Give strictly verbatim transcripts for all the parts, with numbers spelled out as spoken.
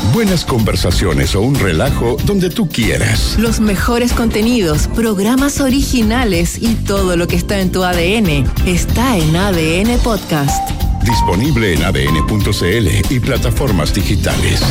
Buenas conversaciones o un relajo donde tú quieras. Los mejores contenidos, programas originales y todo lo que está en tu A D N está en A D N Podcast. Disponible en A D N punto C L y plataformas digitales.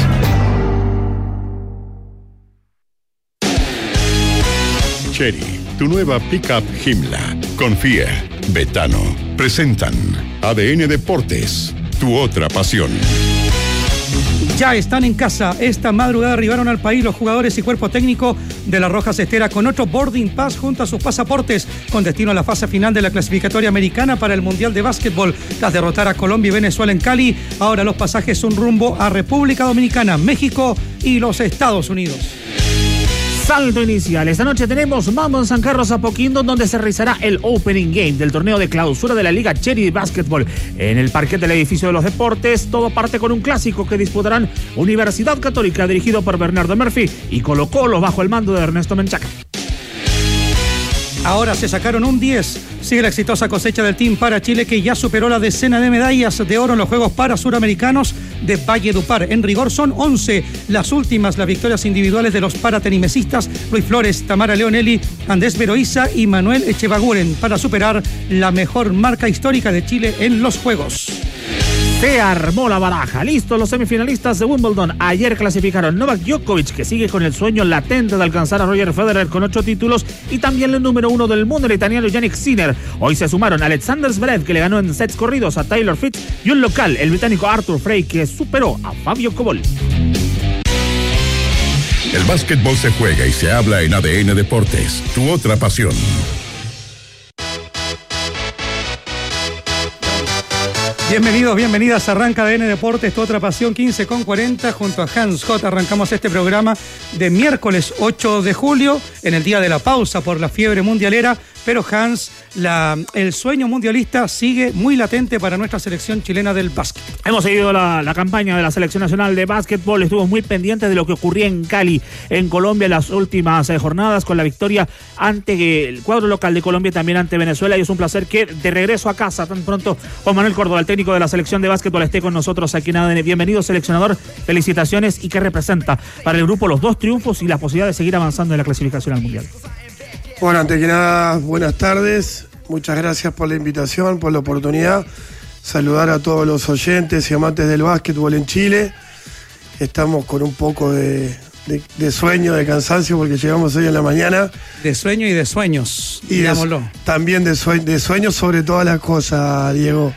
Chery, tu nueva pickup Himla. Confía, Betano. Presentan A D N Deportes, tu otra pasión. Ya están en casa. Esta madrugada arribaron al país los jugadores y cuerpo técnico de la Roja Cestera con otro boarding pass junto a sus pasaportes con destino a la fase final de la clasificatoria americana para el Mundial de Básquetbol. Tras derrotar a Colombia y Venezuela en Cali, ahora los pasajes son rumbo a República Dominicana, México y los Estados Unidos. Salto inicial. Esta noche tenemos Mambo en San Carlos Apoquindo, donde se realizará el Opening Game del torneo de clausura de la Liga Chery de Básquetbol. En el parquet del edificio de los deportes, todo parte con un clásico que disputarán Universidad Católica, dirigido por Bernardo Murphy, y Colo Colo bajo el mando de Ernesto Menchaca. Ahora se sacaron un diez. Sigue la exitosa cosecha del Team para Chile, que ya superó la decena de medallas de oro en los Juegos para Suramericanos de Valledupar. En rigor son once las últimas, las victorias individuales de los paratenimesistas Luis Flores, Tamara Leonelli, Andrés Veroiza y Manuel Echevaguren, para superar la mejor marca histórica de Chile en los Juegos. Se armó la baraja. Listos los semifinalistas de Wimbledon. Ayer clasificaron Novak Djokovic, que sigue con el sueño latente de alcanzar a Roger Federer con ocho títulos, y también el número uno del mundo, el italiano Yannick Sinner. Hoy se sumaron Alexander Zverev, que le ganó en sets corridos a Taylor Fritz, y un local, el británico Arthur Frey, que superó a Fabio Cobol. El básquetbol se juega y se habla en A D N Deportes, tu otra pasión. Bienvenidos, bienvenidas. Arranca A D N Deportes, tu otra pasión, quince con cuarenta, junto a Hans J. Arrancamos este programa de miércoles ocho de julio, en el día de la pausa por la fiebre mundialera. Pero Hans, la, el sueño mundialista sigue muy latente para nuestra selección chilena del básquet. Hemos seguido la, la campaña de la Selección Nacional de Básquetbol. Estuvimos muy pendientes de lo que ocurría en Cali, en Colombia, en las últimas eh, jornadas, con la victoria ante el cuadro local de Colombia y también ante Venezuela. Y es un placer que de regreso a casa, tan pronto, Juan Manuel Córdoba, el técnico de la Selección de Básquetbol, esté con nosotros aquí en A D N. Bienvenido, seleccionador. Felicitaciones. ¿Y qué representa para el grupo los dos triunfos y la posibilidad de seguir avanzando en la clasificación al Mundial? Bueno, antes que nada, buenas tardes. Muchas gracias por la invitación, por la oportunidad. Saludar a todos los oyentes y amantes del básquetbol en Chile. Estamos con un poco de, de, de sueño, de cansancio, porque llegamos hoy en la mañana. De sueño y de sueños, y digámoslo. De, también de, sue, de sueños sobre todas las cosas, Diego.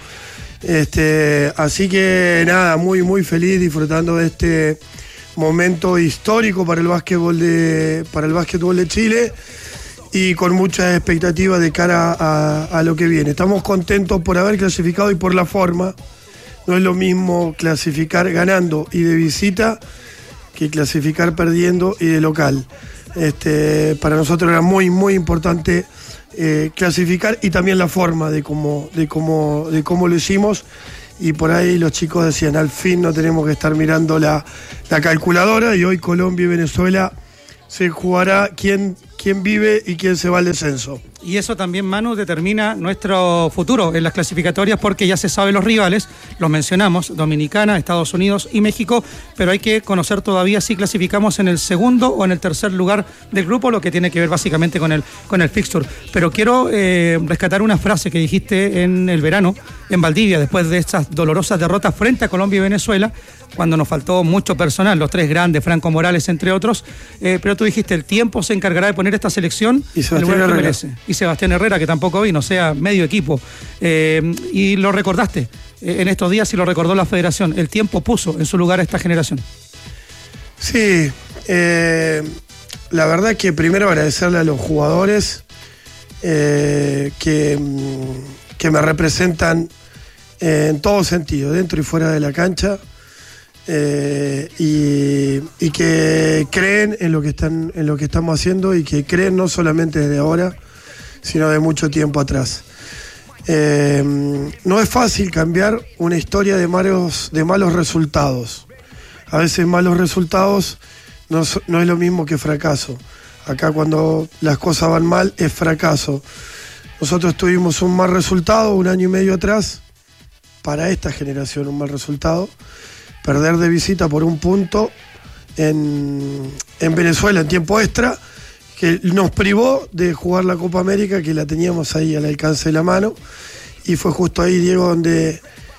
Este, así que nada, muy, muy feliz disfrutando de este momento histórico para el básquetbol de, para el básquetbol de Chile. Y con muchas expectativas de cara a, a lo que viene. Estamos contentos por haber clasificado y por la forma. No es lo mismo clasificar ganando y de visita que clasificar perdiendo y de local. Este, para nosotros era muy, muy importante eh, clasificar, y también la forma de cómo, de cómo, de cómo lo hicimos. Y por ahí los chicos decían, al fin no tenemos que estar mirando la, la calculadora, y hoy Colombia y Venezuela se jugará quién, quién vive y quién se va al descenso. Y eso también, Manu, determina nuestro futuro en las clasificatorias, porque ya se saben los rivales, los mencionamos, Dominicana, Estados Unidos y México, pero hay que conocer todavía si clasificamos en el segundo o en el tercer lugar del grupo, lo que tiene que ver básicamente con el, con el fixture. Pero quiero eh, rescatar una frase que dijiste en el verano, en Valdivia, después de estas dolorosas derrotas frente a Colombia y Venezuela, cuando nos faltó mucho personal, los tres grandes, Franco Morales, entre otros, eh, pero tú dijiste, el tiempo se encargará de poner esta selección y en el lugar que merece. Y Sebastián Herrera, que tampoco vino, o sea, medio equipo. Eh, y lo recordaste eh, en estos días, y lo recordó la federación. El tiempo puso en su lugar a esta generación. Sí, eh, la verdad que primero agradecerle a los jugadores eh, que, que me representan eh, en todo sentido, dentro y fuera de la cancha. Eh, y, y que creen en lo que están, en lo que estamos haciendo, y que creen no solamente desde ahora, sino de mucho tiempo atrás. Eh, no es fácil cambiar una historia de malos, de malos resultados. A veces malos resultados no, no es lo mismo que fracaso. Acá cuando las cosas van mal es fracaso. Nosotros tuvimos un mal resultado un año y medio atrás, para esta generación un mal resultado. Perder de visita por un punto en, en Venezuela en tiempo extra, que nos privó de jugar la Copa América, que la teníamos ahí al alcance de la mano, y fue justo ahí, Diego, donde,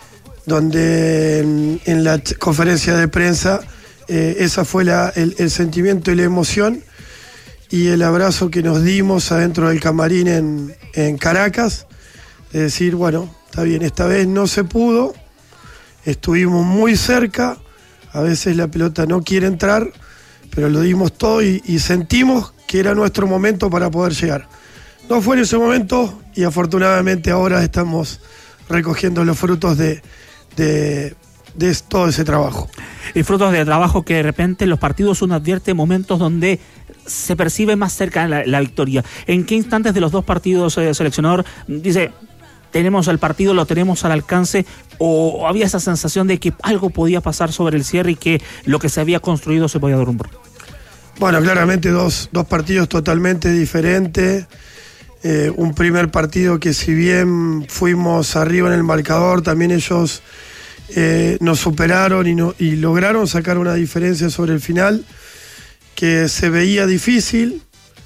donde en, en la conferencia de prensa eh, esa fue la, el, el sentimiento y la emoción y el abrazo que nos dimos adentro del camarín en, en Caracas, de decir, bueno, está bien, esta vez no se pudo, estuvimos muy cerca, a veces la pelota no quiere entrar, pero lo dimos todo y, y sentimos que era nuestro momento para poder llegar. No fue en ese momento y afortunadamente ahora estamos recogiendo los frutos de, de, de todo ese trabajo. Y frutos de trabajo que de repente en los partidos uno advierte momentos donde se percibe más cerca la, la victoria. ¿En qué instantes de los dos partidos, eh, seleccionador, dice, tenemos el partido, lo tenemos al alcance, o había esa sensación de que algo podía pasar sobre el cierre y que lo que se había construido se podía derrumbar? Bueno, claramente dos, dos partidos totalmente diferentes. Eh, un primer partido que si bien fuimos arriba en el marcador, también ellos eh, nos superaron y, no, y lograron sacar una diferencia sobre el final que se veía difícil,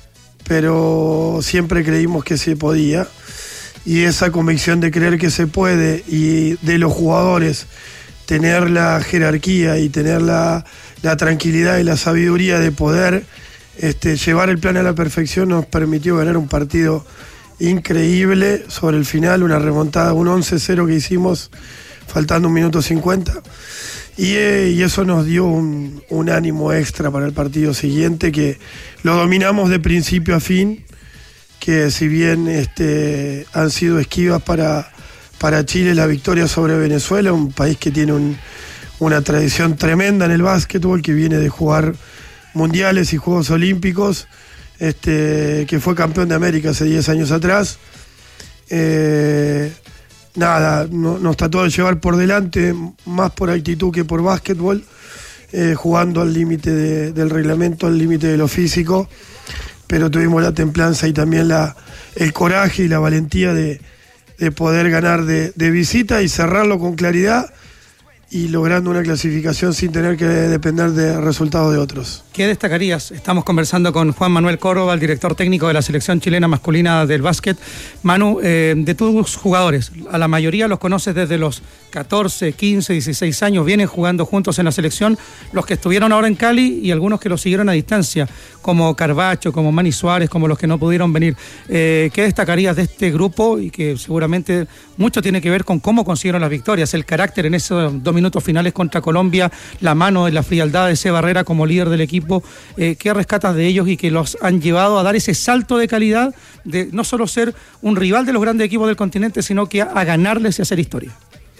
pero siempre creímos que se podía. Y esa convicción de creer que se puede y de los jugadores tener la jerarquía y tener la, la tranquilidad y la sabiduría de poder este, llevar el plan a la perfección nos permitió ganar un partido increíble sobre el final, una remontada, un once cero que hicimos faltando un minuto cincuenta y, eh, y eso nos dio un, un ánimo extra para el partido siguiente, que lo dominamos de principio a fin, que si bien este, han sido esquivas para, para Chile la victoria sobre Venezuela, un país que tiene un, una tradición tremenda en el básquetbol, que viene de jugar mundiales y Juegos Olímpicos, este, que fue campeón de América hace diez años atrás. Eh, nada, no, nos trató de llevar por delante, más por actitud que por básquetbol, eh, jugando al límite de, del reglamento, al límite de lo físico, pero tuvimos la templanza y también la, el coraje y la valentía de, de poder ganar de, de visita y cerrarlo con claridad y logrando una clasificación sin tener que depender de resultados de otros. ¿Qué destacarías? Estamos conversando con Juan Manuel Córdoba, el director técnico de la selección chilena masculina del básquet. Manu, eh, de tus jugadores, a la mayoría los conoces desde los catorce, quince, dieciséis años, vienen jugando juntos en la selección, los que estuvieron ahora en Cali y algunos que los siguieron a distancia, como Carbacho, como Manny Suárez, como los que no pudieron venir. Eh, ¿Qué destacarías de este grupo? Y que seguramente mucho tiene que ver con cómo consiguieron las victorias, el carácter en esos dos minutos finales contra Colombia, la mano, la frialdad de ese Barrera como líder del equipo. Eh, ¿Qué rescatas de ellos y que los han llevado a dar ese salto de calidad de no solo ser un rival de los grandes equipos del continente, sino que a, a ganarles y hacer historia?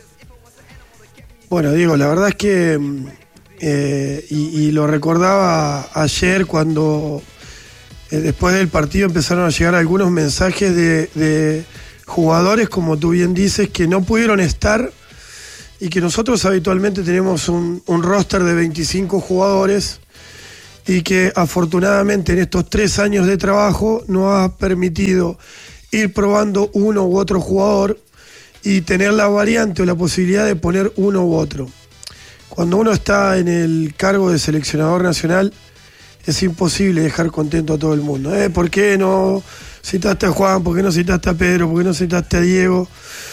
Bueno, Diego, la verdad es que eh, y, y lo recordaba ayer cuando eh, después del partido empezaron a llegar algunos mensajes de, de jugadores, como tú bien dices, que no pudieron estar y que nosotros habitualmente tenemos un, un roster de veinticinco jugadores y que afortunadamente en estos tres años de trabajo nos ha permitido ir probando uno u otro jugador y tener la variante o la posibilidad de poner uno u otro. Cuando uno está en el cargo de seleccionador nacional es imposible dejar contento a todo el mundo. ¿Eh? ¿Por qué no citaste a Juan? ¿Por qué no citaste a Pedro? ¿Por qué no citaste a Diego?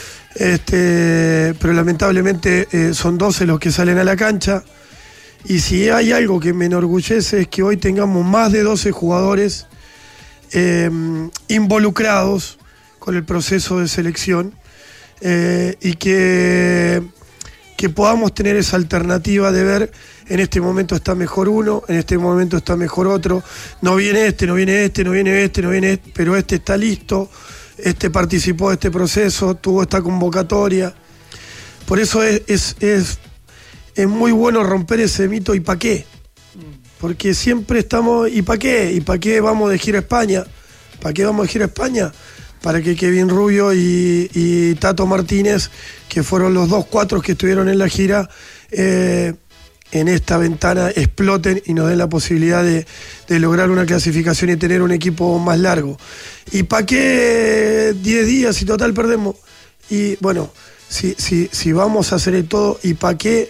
Este, pero lamentablemente eh, son doce los que salen a la cancha. Y si hay algo que me enorgullece es que hoy tengamos más de doce jugadores eh, involucrados con el proceso de selección eh, y que, que podamos tener esa alternativa de ver, en este momento está mejor uno, en este momento está mejor otro, no viene este, no viene este, no viene este, no viene este, pero este está listo, este participó de este proceso, tuvo esta convocatoria. Por eso es... es, es Es muy bueno romper ese mito, ¿y para qué? Porque siempre estamos, ¿y para qué? ¿Y para qué vamos de gira a España? ¿Para qué vamos de gira a España? Para que Kevin Rubio y, y Tato Martínez, que fueron los dos cuatros que estuvieron en la gira, eh, en esta ventana exploten y nos den la posibilidad de, de lograr una clasificación y tener un equipo más largo. ¿Y para qué diez días y total perdemos? Y bueno, si, si, si vamos a hacer el todo, ¿y para qué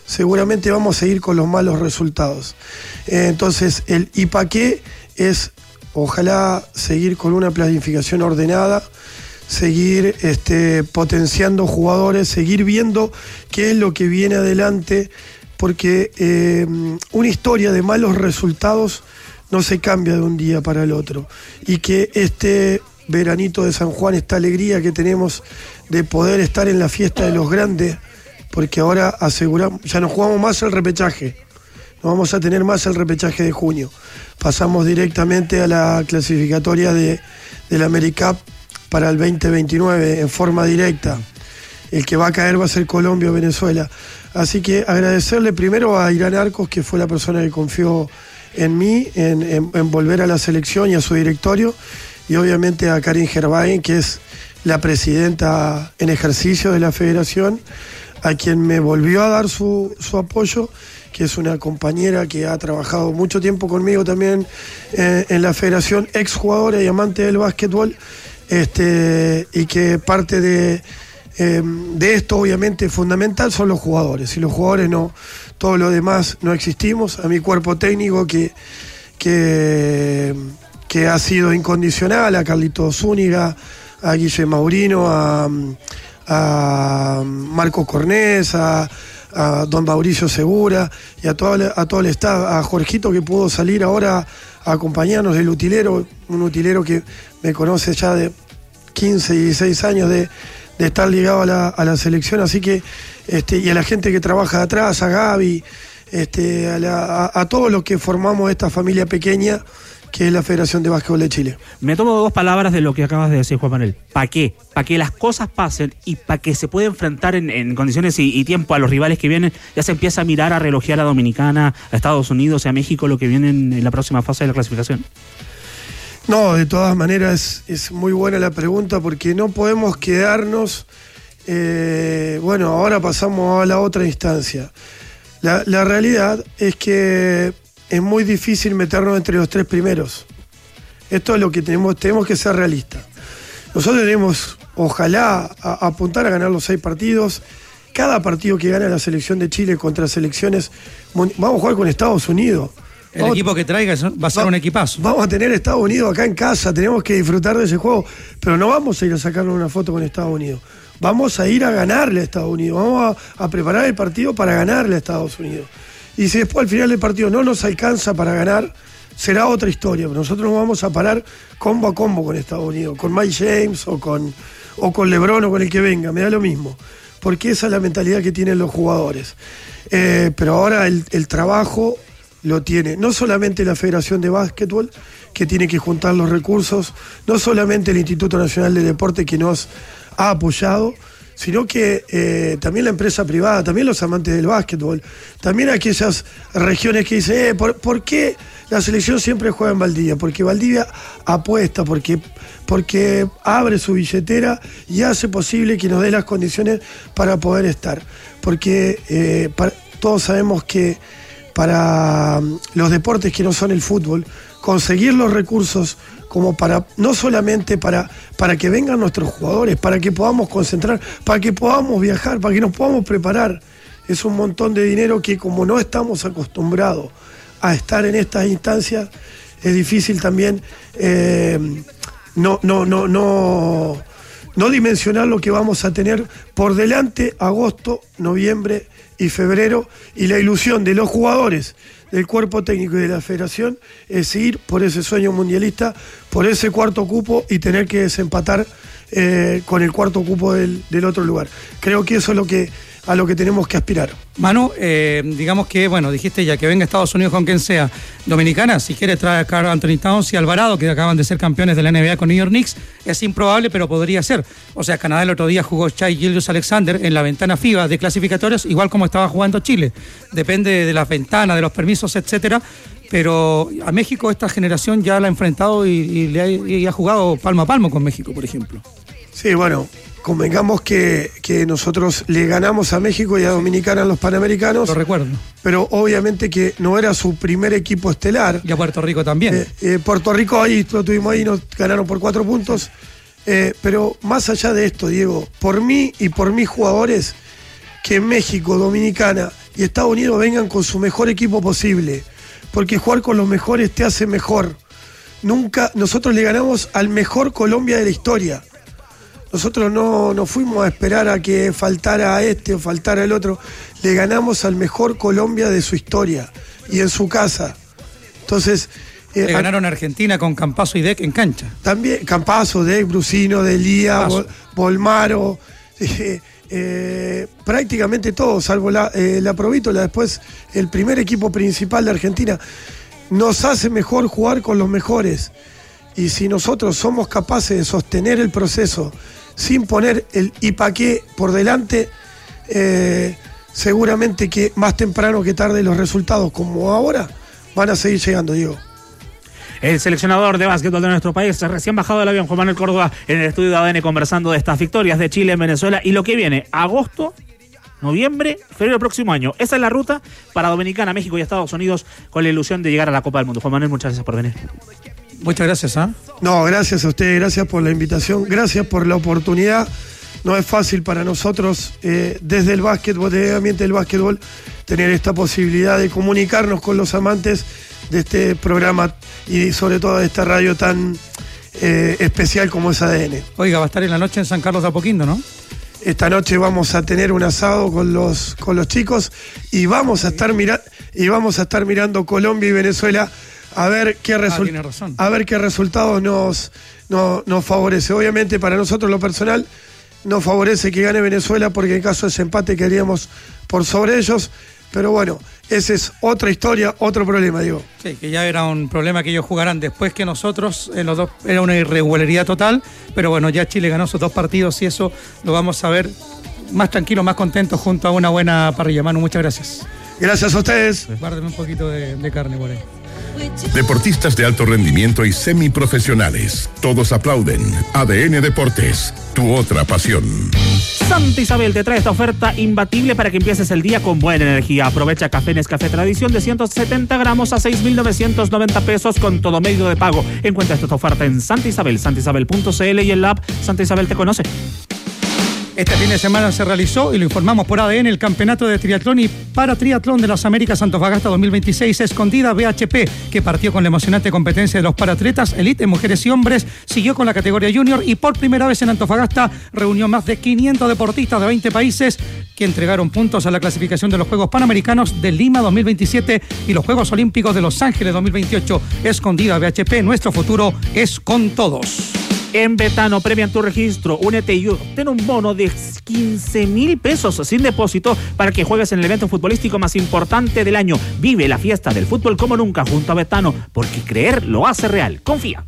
seguramente vamos a seguir con los malos resultados. Eh, entonces, el ¿y pa' qué? Es, ojalá, seguir con una planificación ordenada, seguir este, potenciando jugadores, seguir viendo qué es lo que viene adelante, porque eh, una historia de malos resultados no se cambia de un día para el otro. Y que este veranito de San Juan, esta alegría que tenemos de poder estar en la fiesta de los grandes, porque ahora aseguramos, ya no jugamos más el repechaje, no vamos a tener más el repechaje de junio. Pasamos directamente a la clasificatoria de, de la AmeriCup para el veinte veintinueve en forma directa. El que va a caer va a ser Colombia o Venezuela. Así que agradecerle primero a Irán Arcos, que fue la persona que confió en mí, en, en, en volver a la selección y a su directorio, y obviamente a Karin Gerbain, que es la presidenta en ejercicio de la federación, a quien me volvió a dar su, su apoyo, que es una compañera que ha trabajado mucho tiempo conmigo también eh, en la federación, exjugadora y amante del básquetbol, este, y que parte de, eh, de esto obviamente fundamental son los jugadores. Si los jugadores no, todo lo demás no existimos. A mi cuerpo técnico que, que, que ha sido incondicional, a Carlito Zúñiga, a Guille Maurino, a, a Marco Cornés, a, a don Mauricio Segura y a todo, el, a todo el staff, a Jorgito, que pudo salir ahora a acompañarnos, el utilero, un utilero que me conoce ya de quince, dieciséis años de, de estar ligado a la, a la selección, así que este, y a la gente que trabaja atrás, a Gaby, este, a, la, a, a todos los que formamos esta familia pequeña que es la Federación de Básquetbol de Chile. Me tomo dos palabras de lo que acabas de decir, Juan Manuel. ¿Para qué? Para que las cosas pasen y para que se pueda enfrentar en, en condiciones y, y tiempo a los rivales que vienen. Ya se empieza a mirar, a relojear a Dominicana, a Estados Unidos y a México, lo que viene en, en la próxima fase de la clasificación. No, de todas maneras es, es muy buena la pregunta, porque no podemos quedarnos, eh, bueno, ahora pasamos a la otra instancia. La, la realidad es que es muy difícil meternos entre los tres primeros. Esto es lo que tenemos, tenemos que ser realistas. Nosotros tenemos, ojalá, a, a apuntar a ganar los seis partidos. Cada partido que gana la selección de Chile contra selecciones, vamos a jugar con Estados Unidos. El vamos, equipo que traiga va a ser va, un equipazo. Vamos a tener Estados Unidos acá en casa, tenemos que disfrutar de ese juego, pero no vamos a ir a sacarnos una foto con Estados Unidos. Vamos a ir a ganarle a Estados Unidos, vamos a, a preparar el partido para ganarle a Estados Unidos. Y si después al final del partido no nos alcanza para ganar, será otra historia. Pero nosotros nos vamos a parar combo a combo con Estados Unidos, con Mike James o con, o con LeBron o con el que venga, me da lo mismo. Porque esa es la mentalidad que tienen los jugadores. Eh, pero ahora el, el trabajo lo tiene no solamente la Federación de Básquetbol, que tiene que juntar los recursos, no solamente el Instituto Nacional de Deporte, que nos ha apoyado, sino que eh, también la empresa privada, también los amantes del básquetbol, también aquellas regiones que dicen, eh, ¿por, ¿por qué la selección siempre juega en Valdivia? Porque Valdivia apuesta, porque, porque abre su billetera y hace posible que nos dé las condiciones para poder estar. Porque eh, para, todos sabemos que para los deportes que no son el fútbol, conseguir los recursos como para, no solamente para, para que vengan nuestros jugadores, para que podamos concentrar, para que podamos viajar, para que nos podamos preparar. Es un montón de dinero que, como no estamos acostumbrados a estar en estas instancias, es difícil también eh, no, no, no, no, no dimensionar lo que vamos a tener por delante agosto, noviembre y febrero, y la ilusión de los jugadores, del cuerpo técnico y de la federación es ir por ese sueño mundialista, por ese cuarto cupo y tener que desempatar eh, con el cuarto cupo del, del otro lugar. Creo que eso es lo que a lo que tenemos que aspirar. Manu, eh, digamos que, bueno, dijiste ya que venga Estados Unidos con quien sea. Dominicana, si quieres traer a Karl Anthony Towns y Alvarado, que acaban de ser campeones de la N B A con New York Knicks, es improbable, pero podría ser. O sea, Canadá el otro día jugó Shai Gilgeous-Alexander en la ventana FIBA de clasificatorios, igual como estaba jugando Chile. Depende de las ventanas, de los permisos, etcétera. Pero a México esta generación ya la ha enfrentado y, y, le ha, y ha jugado palmo a palmo con México, por ejemplo. Sí, bueno, convengamos que, que nosotros le ganamos a México y a Dominicana en los Panamericanos. Lo recuerdo. Pero obviamente que no era su primer equipo estelar. Y a Puerto Rico también. Eh, eh, Puerto Rico ahí, lo tuvimos ahí, nos ganaron por cuatro puntos. Eh, pero más allá de esto, Diego, por mí y por mis jugadores, que México, Dominicana y Estados Unidos vengan con su mejor equipo posible, porque jugar con los mejores te hace mejor. Nunca, nosotros le ganamos al mejor Colombia de la historia. Nosotros no, no fuimos a esperar a que faltara a este o faltara el otro. Le ganamos al mejor Colombia de su historia y en su casa. Entonces... Eh, le ganaron a Argentina con Campazzo y Deck en cancha. También Campazzo, Deck, Brusino, Delía, Bol, Bolmaro, eh, eh, prácticamente todos, salvo la, eh, la Provítola, después el primer equipo principal de Argentina. Nos hace mejor jugar con los mejores. Y si nosotros somos capaces de sostener el proceso sin poner el y pa' qué por delante, eh, seguramente que más temprano que tarde los resultados, como ahora, van a seguir llegando, Diego. El seleccionador de básquetbol de nuestro país, recién bajado del avión, Juan Manuel Córdoba, en el estudio de A D N, conversando de estas victorias de Chile en Venezuela y lo que viene, agosto, noviembre, febrero del próximo año. Esa es la ruta para Dominicana, México y Estados Unidos, con la ilusión de llegar a la Copa del Mundo. Juan Manuel, muchas gracias por venir. Muchas gracias, ¿ah? ¿eh? No, gracias a ustedes, gracias por la invitación, gracias por la oportunidad. No es fácil para nosotros, eh, desde el básquetbol, desde el ambiente del básquetbol, tener esta posibilidad de comunicarnos con los amantes de este programa y sobre todo de esta radio tan eh, especial como es A D N. Oiga, va a estar en la noche en San Carlos de Apoquindo, ¿no? Esta noche vamos a tener un asado con los con los chicos y vamos a estar mira y vamos a estar mirando Colombia y Venezuela a ver qué resu- ah, a ver qué resultados nos, nos nos favorece. Obviamente para nosotros lo personal nos favorece que gane Venezuela porque en caso de ese empate quedaríamos por sobre ellos. Pero bueno, esa es otra historia, otro problema, digo. Sí, que ya era un problema que ellos jugaran después que nosotros, en los dos, era una irregularidad total, pero bueno, ya Chile ganó sus dos partidos y eso lo vamos a ver más tranquilo, más contento junto a una buena parrilla. Manu, muchas gracias. Gracias a ustedes. Guárdeme un poquito de, de carne por ahí. Deportistas de alto rendimiento y semiprofesionales, todos aplauden. A D N Deportes, tu otra pasión. Santa Isabel te trae esta oferta imbatible para que empieces el día con buena energía. Aprovecha café Nescafé Tradición de ciento setenta gramos a seis mil novecientos noventa pesos con todo medio de pago. Encuentra esta oferta en Santa Isabel, santa isabel punto c l y en la app Santa Isabel te conoce. Este fin de semana se realizó, y lo informamos por A D N, el Campeonato de Triatlón y para Triatlón de las Américas Antofagasta dos mil veintiséis. Escondida B H P, que partió con la emocionante competencia de los paratletas elite en mujeres y hombres, siguió con la categoría junior y por primera vez en Antofagasta reunió más de quinientos deportistas de veinte países que entregaron puntos a la clasificación de los Juegos Panamericanos de Lima dos mil veintisiete y los Juegos Olímpicos de Los Ángeles dos mil veintiocho. Escondida B H P, nuestro futuro es con todos. En Betano, premian tu registro, únete y obtén un bono de quince mil pesos sin depósito para que juegues en el evento futbolístico más importante del año. Vive la fiesta del fútbol como nunca junto a Betano, porque creer lo hace real. Confía.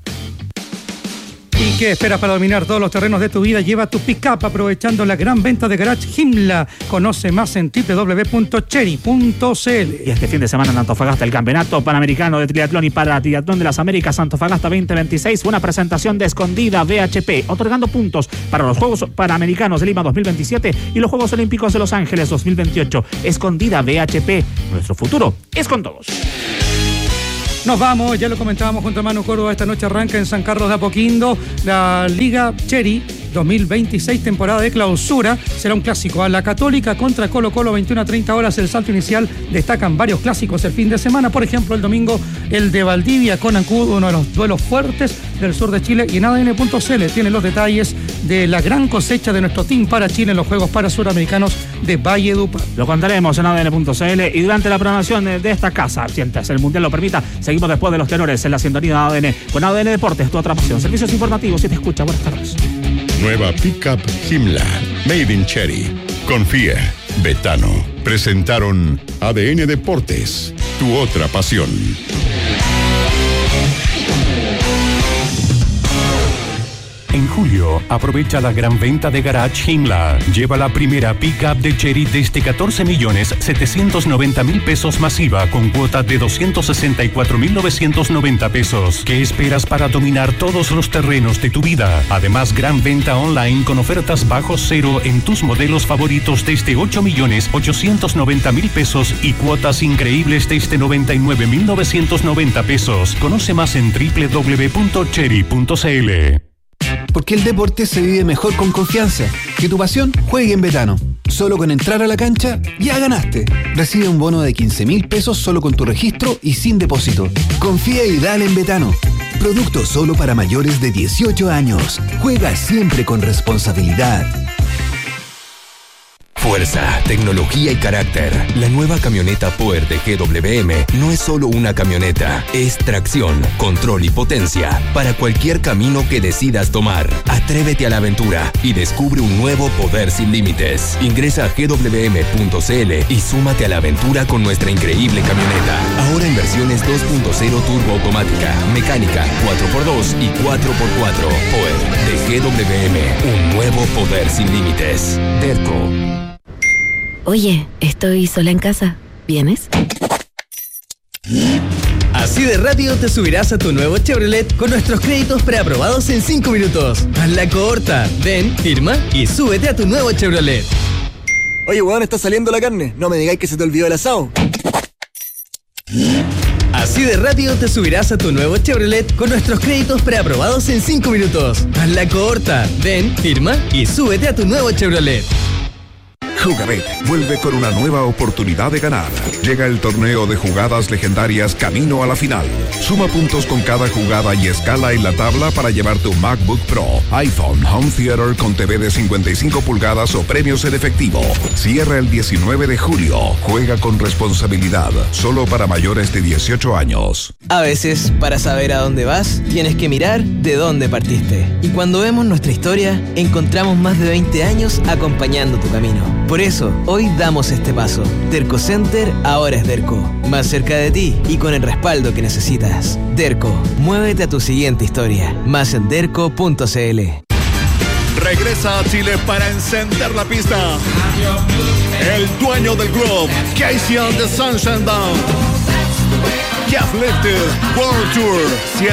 ¿Y qué esperas para dominar todos los terrenos de tu vida? Lleva tu pick-up aprovechando la gran venta de Garage Himla. Conoce más en doble u doble u doble u punto cherry punto c l. Y este fin de semana en Antofagasta, el Campeonato Panamericano de Triatlón y para Triatlón de las Américas Antofagasta veinte veintiséis, una presentación de Escondida B H P, otorgando puntos para los Juegos Panamericanos de Lima dos mil veintisiete y los Juegos Olímpicos de Los Ángeles dos mil veintiocho. Escondida B H P, nuestro futuro es con todos. Nos vamos, ya lo comentábamos junto a Manu Córdoba, esta noche arranca en San Carlos de Apoquindo la Liga Cherry dos mil veintiséis, temporada de clausura. Será un clásico a la Católica contra Colo Colo, veintiuna a treinta horas. El salto inicial, destacan varios clásicos el fin de semana, por ejemplo el domingo el de Valdivia con Ancud, uno de los duelos fuertes del sur de Chile. Y en A D N punto c l tienen los detalles de la gran cosecha de nuestro team para Chile en los Juegos para Suramericanos de Valledupar. Lo contaremos en A D N punto c l y durante la programación de esta casa, sientes el Mundial lo permita. Seguimos después de los tenores en la sintonía de A D N con A D N Deportes, tu otra pasión. Servicios informativos, si te escucha. Buenas tardes. Nueva Pickup Himla, Made in Cherry. Confía, Betano. Presentaron A D N Deportes, tu otra pasión. En julio, aprovecha la gran venta de Garage Himla. Lleva la primera pick-up de Cherry desde catorce millones setecientos noventa mil pesos masiva con cuota de doscientos sesenta y cuatro mil novecientos noventa pesos. ¿Qué esperas para dominar todos los terrenos de tu vida? Además, gran venta online con ofertas bajo cero en tus modelos favoritos desde ocho millones ochocientos noventa mil pesos y cuotas increíbles desde noventa y nueve mil novecientos noventa pesos. Conoce más en doble u doble u doble u punto cherry punto c l. Porque el deporte se vive mejor con confianza. Que tu pasión juegue en Betano. Solo con entrar a la cancha, ya ganaste. Recibe un bono de quince mil pesos solo con tu registro y sin depósito. Confía y dale en Betano. Producto solo para mayores de dieciocho años. Juega siempre con responsabilidad. Fuerza, tecnología y carácter. La nueva camioneta Power de G W M no es solo una camioneta, es tracción, control y potencia para cualquier camino que decidas tomar. Atrévete a la aventura y descubre un nuevo poder sin límites. Ingresa a g w m punto c l y súmate a la aventura con nuestra increíble camioneta. Ahora en versiones dos punto cero turbo automática, mecánica, cuatro por dos y cuatro por cuatro. Power de G W M, un nuevo poder sin límites. Derco. Oye, estoy sola en casa. ¿Vienes? Así de rápido te subirás a tu nuevo Chevrolet con nuestros créditos preaprobados en cinco minutos. Hazla corta. Ven, firma y súbete a tu nuevo Chevrolet. Oye, weón, está saliendo la carne. No me digáis que se te olvidó el asado. Así de rápido te subirás a tu nuevo Chevrolet con nuestros créditos preaprobados en cinco minutos. Hazla corta. Ven, firma y súbete a tu nuevo Chevrolet. Jugabet vuelve con una nueva oportunidad de ganar. Llega el torneo de jugadas legendarias camino a la final. Suma puntos con cada jugada y escala en la tabla para llevar tu MacBook Pro, iPhone, Home Theater con T V de cincuenta y cinco pulgadas o premios en efectivo. Cierra el diecinueve de julio. Juega con responsabilidad. Solo para mayores de dieciocho años. A veces, para saber a dónde vas, tienes que mirar de dónde partiste. Y cuando vemos nuestra historia, encontramos más de veinte años acompañando tu camino. Por eso, hoy damos este paso. Derco Center ahora es Derco. Más cerca de ti y con el respaldo que necesitas. Derco, muévete a tu siguiente historia. Más en derco punto c l. Regresa a Chile para encender la pista. El dueño del club, Casey and the Sunshine Band. Keith Lifted World Tour.